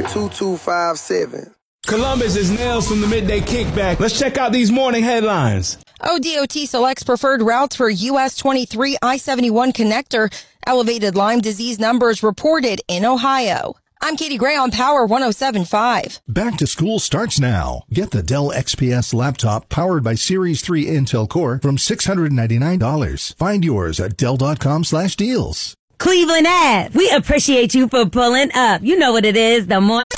2257. Columbus is Nels from the Midday Kickback. Let's check out these morning headlines. ODOT selects preferred routes for US 23 I-71 connector. Elevated Lyme disease numbers reported in Ohio. I'm Katie Gray on Power 107.5. Back to school starts now. Get the Dell XPS laptop powered by Series 3 Intel Core from $699. Find yours at Dell.com/deals. Cleveland Ave, we appreciate you for pulling up. You know what it is. The more